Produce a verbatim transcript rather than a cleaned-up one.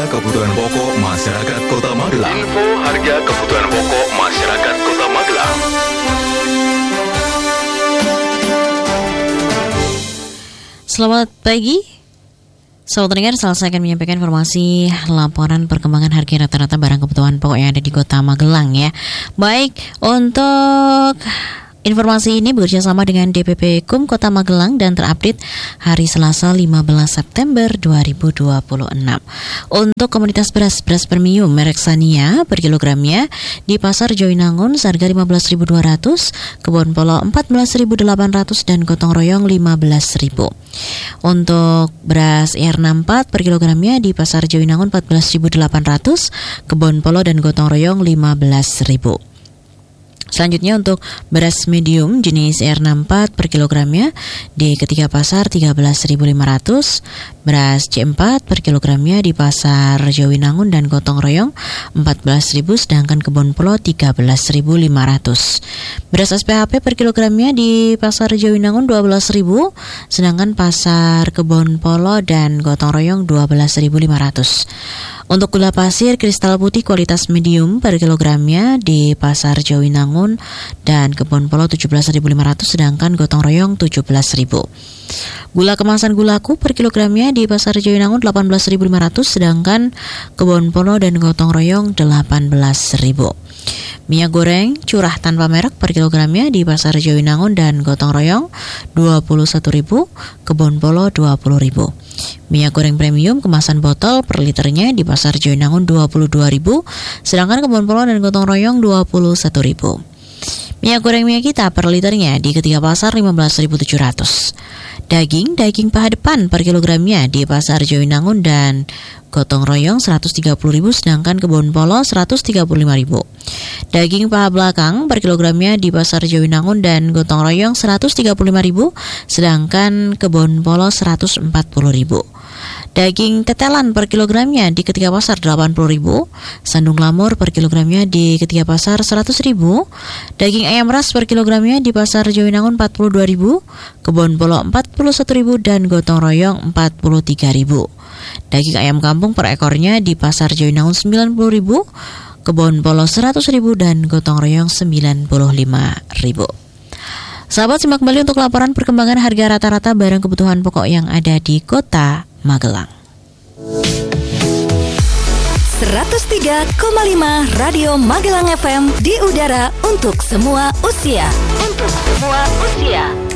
kebutuhan pokok masyarakat Kota Magelang. Info harga kebutuhan pokok masyarakat Kota Magelang. Selamat pagi, sahabat pendengar. Saya akan menyampaikan informasi laporan perkembangan harga rata-rata barang kebutuhan pokok yang ada di Kota Magelang ya. Baik, untuk informasi ini bekerja sama dengan D P P Kum Kota Magelang dan terupdate hari Selasa lima belas September dua ribu dua puluh enam. Untuk komoditas beras, beras premium merek Sania per kilogramnya di Pasar Joinangun seharga lima belas ribu dua ratus, Kebon Polo empat belas ribu delapan ratus dan gotong royong lima belas ribu. Untuk beras I R enam puluh empat per kilogramnya di Pasar Joinangun empat belas ribu delapan ratus, Kebon Polo dan gotong royong lima belas ribu. Selanjutnya untuk beras medium jenis I R enam puluh empat per kilogramnya di ketiga pasar tiga belas ribu lima ratus, beras C empat per kilogramnya di Pasar Joinangun dan gotong royong empat belas ribu, sedangkan Kebon Polo tiga belas ribu lima ratus. Beras S P H P per kilogramnya di Pasar Joinangun dua belas ribu, sedangkan Pasar Kebon Polo dan gotong royong dua belas ribu lima ratus. Untuk gula pasir kristal putih kualitas medium per kilogramnya di Pasar Joinangun dan Kebon Polo tujuh belas ribu lima ratus, sedangkan gotong royong tujuh belas ribu. Gula kemasan gulaku per kilogramnya di Pasar Joinangun delapan belas ribu lima ratus, sedangkan Kebon Polo dan gotong royong delapan belas ribu. Minyak goreng curah tanpa merek per kilogramnya di Pasar Joinangun dan gotong royong dua puluh satu ribu, Kebon Polo dua puluh ribu. Minyak goreng premium kemasan botol per liternya di Pasar Joinangun dua puluh dua ribu, sedangkan Kebon Polo dan gotong royong dua puluh satu ribu. Minyak goreng minyak kita per liternya di ketiga pasar lima belas ribu tujuh ratus. Daging, daging paha depan per kilogramnya di Pasar Joinangun dan gotong royong seratus tiga puluh ribu, sedangkan Kebon Polo seratus tiga puluh lima ribu. Daging paha belakang per kilogramnya di Pasar Joinangun dan gotong royong seratus tiga puluh lima ribu, sedangkan Kebon Polo seratus empat puluh ribu. Daging tetelan per kilogramnya di ketiga pasar delapan puluh ribu, sandung lamur per kilogramnya di ketiga pasar seratus ribu, daging ayam ras per kilogramnya di Pasar Joinangun empat puluh dua ribu, Kebon Polo empat puluh satu ribu dan gotong royong empat puluh tiga ribu. Daging ayam kampung per ekornya di Pasar Joinangun sembilan puluh ribu, Kebon Polo seratus ribu dan gotong royong sembilan puluh lima ribu. Sahabat, simak kembali untuk laporan perkembangan harga rata-rata barang kebutuhan pokok yang ada di Kota Magelang. seratus tiga koma lima Radio Magelang F M di udara untuk semua usia. Untuk semua usia.